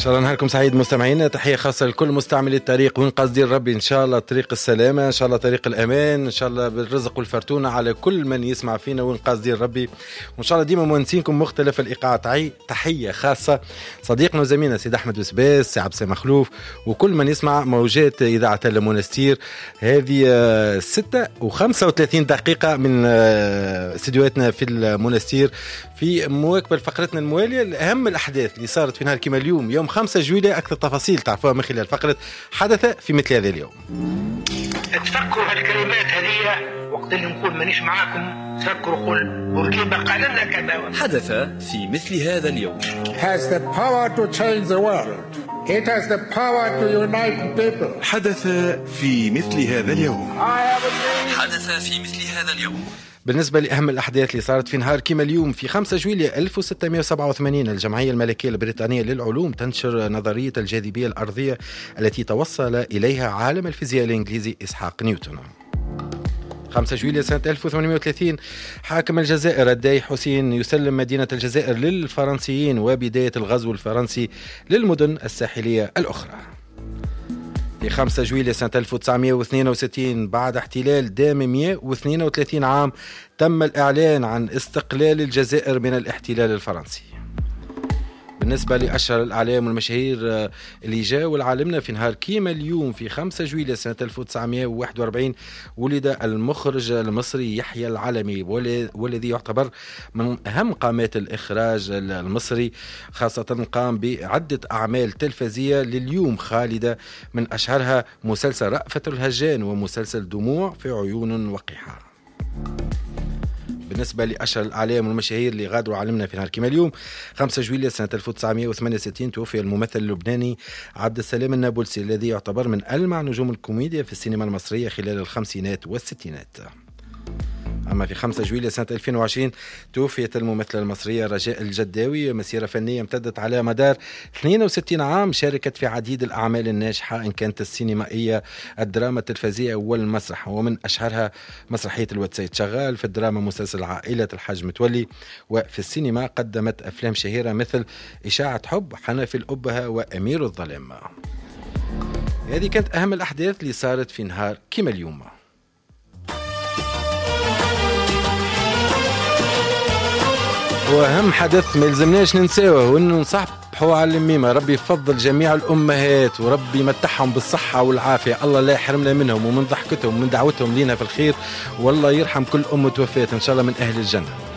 شاء الله نهاركم سعيد مستمعينا. تحية خاصة لكل مستعملي الطريق وين قاصدين ربي إن شاء الله طريق السلامة، إن شاء الله طريق الأمان، إن شاء الله بالرزق والفرتونة على كل من يسمع فينا وين قاصدين ربي، وإن شاء الله ديما مونسينكم مختلف الإيقاعات. تحية خاصة صديقنا وزميلنا سيد أحمد بسباس، سي عبد السلام مخلوف، وكل من يسمع موجات إذاعة المونستير. هذه 6:35 دقيقة من استديوهاتنا في المونستير، في مواكبة فقرتنا الموالية لأهم الأحداث اللي صارت في نهار كما اليوم يوم 5 جويلية. أكثر تفاصيل تعرفوها من خلال فقرة حدث في مثل هذا اليوم. تفكروا هالكلمات هذه وقت اللي نقول مانيش معاكم، تفكروا قول بوركيبا قال لنا كذا. حدث في مثل هذا اليوم. has the power to change the world. It has the power to unite people. حدث في مثل هذا اليوم. حدث في مثل هذا اليوم. بالنسبة لأهم الأحداث اللي صارت في نهار كما اليوم في 5 جويلية 1687 الجمعية الملكية البريطانية للعلوم تنشر نظرية الجاذبية الأرضية التي توصل إليها عالم الفيزياء الإنجليزي إسحاق نيوتن. 5 جويلية سنة 1830 حاكم الجزائر الداي حسين يسلم مدينة الجزائر للفرنسيين وبداية الغزو الفرنسي للمدن الساحلية الأخرى. في 5 جويلية سنة 1962 بعد احتلال دام 132 عام تم الإعلان عن استقلال الجزائر من الاحتلال الفرنسي. بالنسبة لأشهر الأعلام والمشاهير اللي جاءوا لعالمنا في نهار كيما اليوم في 5 جويلية سنة 1941 ولد المخرج المصري يحيى العلمي، والذي يعتبر من أهم قامات الإخراج المصري، خاصة قام بعدة أعمال تلفزية لليوم خالدة، من أشهرها مسلسل رأفة الهجان ومسلسل دموع في عيون وقحة. بالنسبة لأشهر الأعلام والمشاهير اللي غادروا عالمنا في نهار كيما اليوم 5 جويلية سنة 1968 توفي الممثل اللبناني عبد السلام النابلسي، الذي يعتبر من ألمع نجوم الكوميديا في السينما المصرية خلال الخمسينات والستينات. أما في 5 جويلية سنة 2020 توفيت الممثلة المصرية رجاء الجداوي، مسيرة فنية امتدت على مدار 62 عام، شاركت في عديد الأعمال الناجحة إن كانت السينمائية، الدراما التلفزية والمسرح، ومن أشهرها مسرحية الواد سيد شغال، في الدراما مسلسل عائلة الحاج متولي، وفي السينما قدمت أفلام شهيرة مثل إشاعة حب، حنفي الأبهة، وأمير الظلام. هذه كانت أهم الأحداث اللي صارت في نهار كيما اليوم. واهم حدث ما يلزمناش ننساوه وانه نصححوا على الميمة. ربي يفضل جميع الامهات وربي يمتعهم بالصحه والعافيه، الله لا يحرمنا منهم ومن ضحكتهم ومن دعوتهم لينا في الخير، والله يرحم كل ام توفيت ان شاء الله من اهل الجنه.